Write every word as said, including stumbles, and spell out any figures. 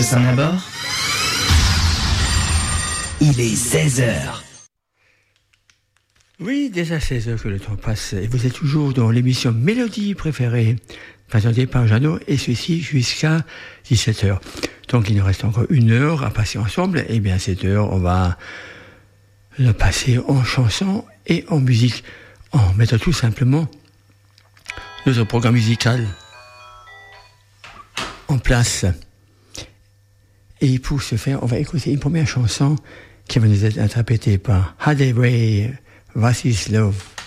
sonne à bord. Il est seize heures. Oui, déjà seize heures que le temps passe. Et vous êtes toujours dans l'émission Mélodie préférée, présentée par Jeannot, et ceci jusqu'à dix-sept heures. Donc il nous reste encore une heure à passer ensemble. Et bien cette heure, on va le passer en chanson et en musique, en mettant tout simplement notre programme musical en place. Et pour ce faire, on va écouter une première chanson qui va nous être interprétée par Hadley Ray, Was ist Love?